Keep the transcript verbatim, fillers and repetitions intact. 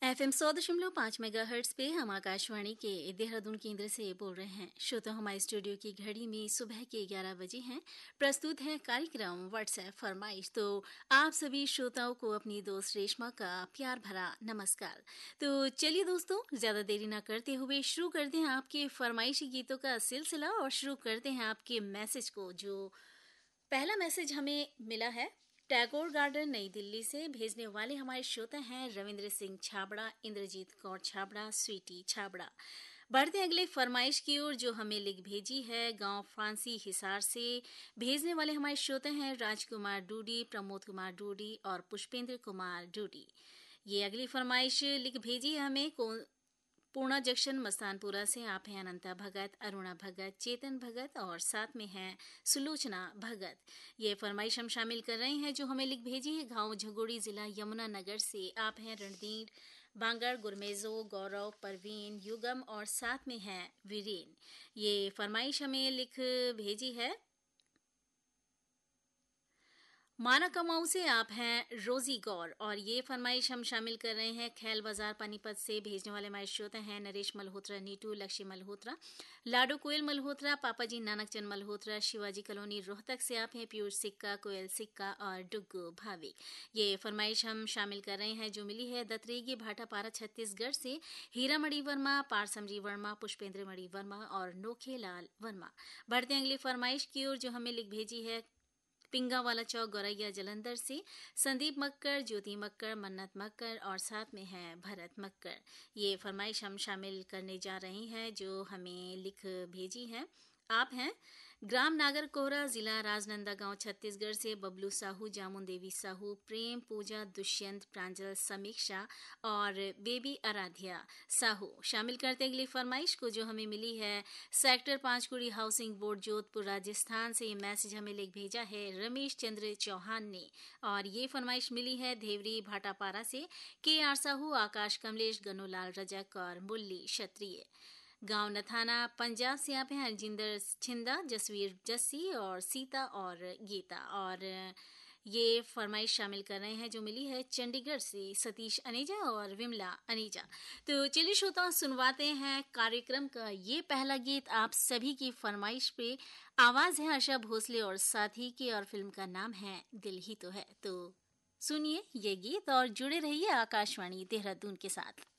F M सौ दशमलव पाँच मेगा हर्ट्स पे हम आकाशवाणी के देहरादून केंद्र से बोल रहे हैं। श्रोता हमारे स्टूडियो की घड़ी में सुबह के ग्यारह बजे हैं। प्रस्तुत है कार्यक्रम व्हाट्सएप फरमाइश। तो आप सभी श्रोताओं को अपनी दोस्त रेशमा का प्यार भरा नमस्कार। तो चलिए दोस्तों, ज्यादा देरी ना करते हुए शुरू करते हैं आपके फरमाइशी गीतों का सिलसिला और शुरू करते हैं आपके मैसेज को। जो पहला मैसेज हमें मिला है टैगोर गार्डन नई दिल्ली से, भेजने वाले हमारे श्रोता हैं रविंद्र सिंह छाबड़ा, इंद्रजीत कौर छाबड़ा, स्वीटी छाबड़ा। बढ़ते अगले फरमाइश की ओर जो हमें लिख भेजी है गांव फांसी हिसार से, भेजने वाले हमारे श्रोता हैं राजकुमार डूडी, प्रमोद कुमार डूडी और पुष्पेंद्र कुमार डूडी। ये अगली फरमाइश लिख भेजी है हमें पूर्णा जंक्शन मस्तानपुरा से। आप हैं अनंता भगत, अरुणा भगत, चेतन भगत और साथ में हैं सुलोचना भगत। ये फरमाइश हम शामिल कर रहे हैं जो हमें लिख भेजी है गांव झगोड़ी, जिला यमुनानगर से। आप हैं रणधीर बांगड़, गुरमेजो, गौरव, परवीन, युगम और साथ में हैं वीरेन। ये फरमाइश हमें लिख भेजी है माना कमाऊ से। आप हैं रोजी गौर और ये फरमाइश हम शामिल कर रहे हैं खैल बाजार पानीपत से। भेजने वाले हमारे श्रोता हैं नरेश मल्होत्रा, नीटू, लक्ष्मी मल्होत्रा, लाडो कोयल मल्होत्रा, पापा जी नानकचंद मल्होत्रा, शिवाजी कॉलोनी रोहतक से। आप हैं पीयूष सिक्का, कोयल सिक्का और डुग्गू भाविक। ये फरमाइश हम शामिल कर रहे हैं जो मिली है दत्रेगी भाटापारा छत्तीसगढ़ से। हीरामणि वर्मा, पारसमरी वर्मा, पुष्पेंद्र मणि वर्मा और नोखेलाल वर्मा। बढ़ते अगली फरमाइश की ओर जो हमें लिख भेजी है पिंगा वाला चौक, गौरैया, जलंधर से। संदीप मक्कर, ज्योति मक्कर, मन्नत मक्कर और साथ में है भरत मक्कर। ये फरमाइश हम शामिल करने जा रहे हैं जो हमें लिख भेजी है। आप हैं ग्राम नागर कोहरा, जिला राजनंदगांव, छत्तीसगढ़ से। बबलू साहू, जामुन देवी साहू, प्रेम, पूजा, दुष्यंत, प्रांजल, समीक्षा और बेबी आराध्या साहू। शामिल करते अगली फरमाइश को जो हमें मिली है sector पांचकुड़ी housing board, Jodhpur, Rajasthan से। ये मैसेज हमें लिख भेजा है रमेश चंद्र चौहान ने और ये फरमाइश मिली है देवरी भाटापारा से। के आर साहू, आकाश कमलेश, गनोलाल रजक और मुल्ली क्षत्रिय। गांव नथाना, पंजाब से। आप हैं हरजिंदर छिंदा, जसवीर जस्सी और सीता और गीता। और ये फरमाइश शामिल कर रहे हैं जो मिली है चंडीगढ़ से सतीश अनेजा और विमला अनेजा। तो चलिए श्रोता, सुनवाते हैं कार्यक्रम का ये पहला गीत आप सभी की फरमाइश पे। आवाज है आशा भोसले और साथी की और फिल्म का नाम है दिल ही तो है। तो सुनिए ये गीत और जुड़े रहिए आकाशवाणी देहरादून के साथ।